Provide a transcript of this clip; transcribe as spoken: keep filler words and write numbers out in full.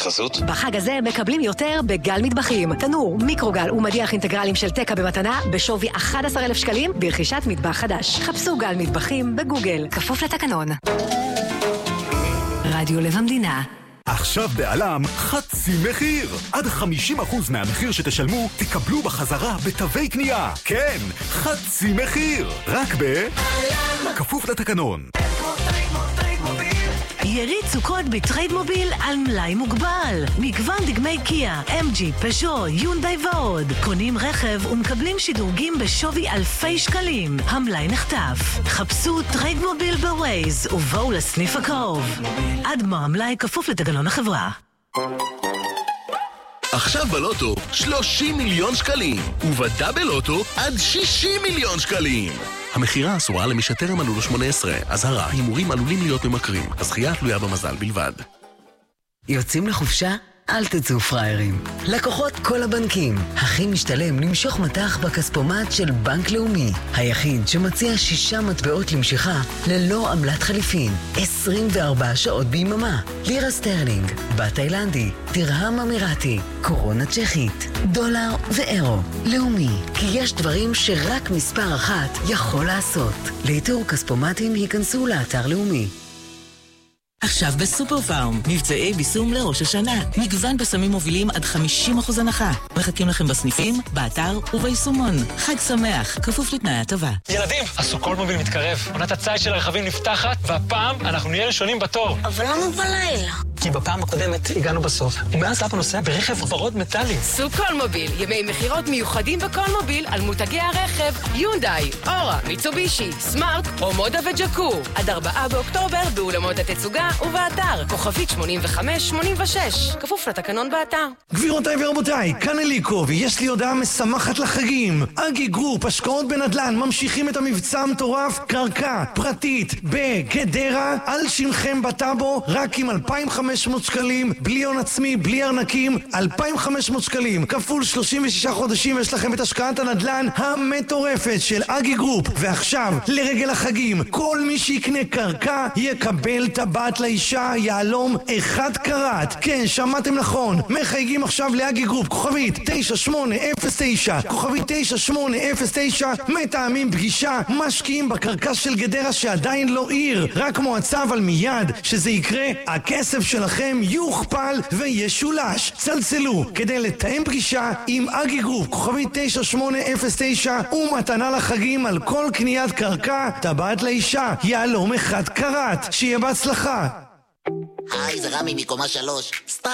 בחסות? בחג הזה מקבלים יותר בגל מטבחים. תנור, מיקרוגל ומדיח אינטגרלים של תקה במתנה בשווי אחד עשר אלף שקלים ברכישת מטבח חדש. חפשו גל מטבחים בגוגל. כפוף לתקנון. רדיו לב המדינה. עכשיו בעלם חצי מחיר. עד חמישים אחוז מהמחיר שתשלמו תקבלו בחזרה בתווי קנייה. כן, חצי מחיר. רק בעלם. כפוף לתקנון. יריד סוכות בטרייד מוביל על מלאי מוגבל. מגוון דגמי קיה, אם ג'י, פז'ו, יונדאי ועוד. קונים רכב ומקבלים שדרוגים בשווי אלפי שקלים. המלאי נחטף. חפשו טרייד מוביל בווייז ובואו לסניף הקרוב. עד גמר המלאי כפוף לתקנון החברה. עכשיו בלוטו שלושים מיליון שקלים, ובדאבל לוטו עד שישים מיליון שקלים. המחירה אסורה למי שטרם מלאו לו שמונה עשרה. אזהרה, הימורים עלולים להיות ממכרים. הזכייה תלויה במזל בלבד. יוצאים לחופשה? אל תצאו פריירים. לקוחות כל הבנקים. הכי משתלם למשוך מטח בכספומט של בנק לאומי. היחיד שמציע שישה מטבעות למשיכה ללא עמלת חליפין. עשרים וארבע שעות ביממה. לירה סטרלינג, בת תאילנדי, תרהם אמירתי, קורונה צ'כית, דולר ואירו. לאומי, כי יש דברים שרק מספר אחת יכול לעשות. לאיתור כספומטים היכנסו לאתר לאומי. עכשיו בסופר פארם, מבצעי ביסום לראש השנה. מגוון בסמים מובילים עד חמישים אחוז הנחה. מחכים לכם בסניפים, באתר וביישומון. חג שמח, כפוף לתנאי הטבה. ילדים, הסוכות מוביל מתקרב. עונת הציד של הרכבים נפתחת, והפעם אנחנו נהיה ראשונים בתור. אבל למה בלילה? כי בפעם הקודמת הגענו בסוף, ומאז אבא נוסע ברכב ורוד מטלי. סוכות מוביל, ימי מחירות מיוחדים בכל מוביל על מותגי הרכב, יונדאי, אורה, מיצובישי, סמארט, הומודה וג'קור. עד ארבעה באוקטובר באולמות התצוגה ובאתר, כוכבית שמונים וחמש שמונים ושש, כפוף לתקנון באתר. גבירותיי ורבותיי, כאן אליקו, ויש לי הודעה משמחת לחגים. אגי גרופ, השקעות בנדל"ן, ממשיכים את המבצע המטורף, קרקע פרטית בגדרה, על שמכם בטאבו, רק עם אלפיים וחמש מאות שקלים, בלי הון עצמי, בלי ארנקים, אלפיים וחמש מאות שקלים, כפול שלושים ושישה חודשים, יש לכם את השקעת הנדל"ן המטורפת של אגי גרופ. ועכשיו, לרגל החגים, כל מי שיקנה קרקע יקבל טבעת לאישה יעלום אחד קראט. כן, שמעתם נכון, מחייגים עכשיו לאגי גרופ, כוכבית תשע שמונה אפס תשע, כוכבית תשע שמונה אפס תשע, מתאמים פגישה, משקיעים בקרקע של גדרה שעדיין לא עיר, רק מועצה, אבל מיד שזה יקרה, הכסף שלכם יוכפל וישולש. צלצלו כדי לתאם פגישה עם אגי גרופ, כוכבית תשע שמונה אפס תשע, ומתנה לחגים על כל קניית קרקע, טבעת לאישה יעלום אחד קראט. שיהיה בהצלחה. היי, זה רמי מקומה שלוש.